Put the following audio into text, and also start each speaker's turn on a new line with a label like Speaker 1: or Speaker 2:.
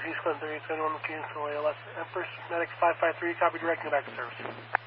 Speaker 1: East Clinton 3871 McKinney, ALS Empress Medic 553, copy, directing back to service.